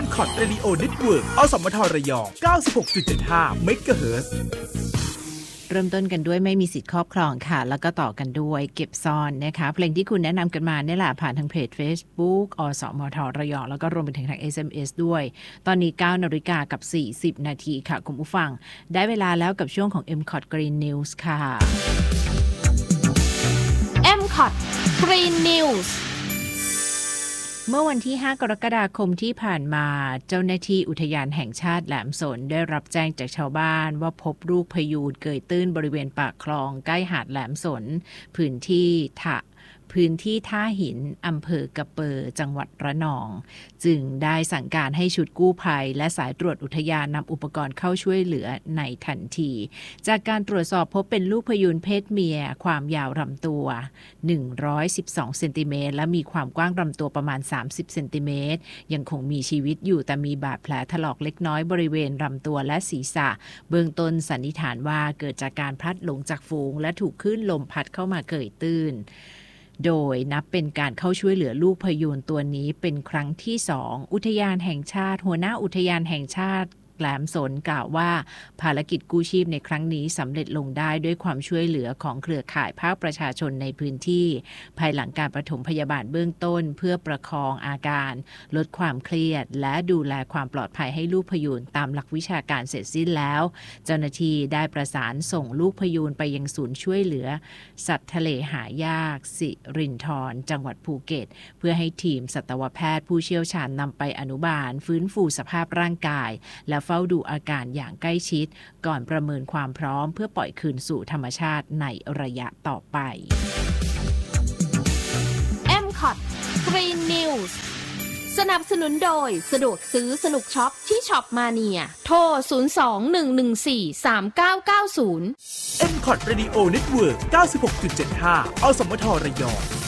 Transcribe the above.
MCOT Radio Network อสมทระยอง 96.75 เมกะเฮิรตซ์เริ่มต้นกันด้วยไม่มีสิทธิ์ครอบครองค่ะแล้วก็ต่อกันด้วยเก็บซ่อนนะคะเพลงที่คุณแนะนำกันมาเนี่ยแหละผ่านทางเพจ Facebook อสมทระยองแล้วก็รวมไปถึงทาง SMS ด้วยตอนนี้ 9:40 น.ค่ะคุณผู้ฟังได้เวลาแล้วกับช่วงของ MCOT Green News ค่ะ MCOT Green News เมื่อวันที่ 5 กรกฎาคมที่ผ่านมาเจ้าหน้าที่อุทยานแห่งชาติแหลมสนได้รับแจ้งจากชาวบ้านว่าพบลูกพยูนเกยตื้นบริเวณปากคลองใกล้หาดแหลมสนพื้นที่ท่าหินอำเภอกระเปอจังหวัดระนองจึงได้สั่งการให้ชุดกู้ภัยและสายตรวจอุทยานนำอุปกรณ์เข้าช่วยเหลือในทันทีจากการตรวจสอบพบเป็นลูกพยูนเพศเมียความยาวลำตัว112เซนติเมตรและมีความกว้างลำตัวประมาณ30เซนติเมตรยังคงมีชีวิตอยู่แต่มีบาดแผลถลอกเล็กน้อยบริเวณลำตัวและศีรษะเบื้องต้นสันนิษฐานว่าเกิดจากการพลัดหลงจากฝูงและถูกคลื่นลมพัดเข้ามาเกยตื้นโดยนับเป็นการเข้าช่วยเหลือลูกพยูนตัวนี้เป็นครั้งที่ 2 อุทยานแห่งชาติหัวหน้าอุทยานแห่งชาติแหลมสนกล่าวว่าภารกิจกู้ชีพในครั้งนี้สำเร็จลงได้ด้วยความช่วยเหลือของเครือข่ายภาคประชาชนในพื้นที่ภายหลังการปฐมพยาบาลเบื้องต้นเพื่อประคองอาการลดความเครียดและดูแลความปลอดภัยให้ลูกพยูนตามหลักวิชาการเสร็จสิ้นแล้วเจ้าหน้าที่ได้ประสานส่งลูกพยูนไปยังศูนย์ช่วยเหลือสัตว์ทะเลหายากสิรินธรจังหวัดภูเก็ตเพื่อให้ทีมสัตวแพทย์ผู้เชี่ยวชาญนำไปอนุบาลฟื้นฟูสภาพร่างกายและเฝ้าดูอาการอย่างใกล้ชิดก่อนประเมินความพร้อมเพื่อปล่อยคืนสู่ธรรมชาติในระยะต่อไป MCOT Green News สนับสนุนโดยสะดวกซื้อสนุกช็อปที่ช็อปมาเนียโทร 02-114-3990 MCOT Radio Network 96.75 อสมทระยอง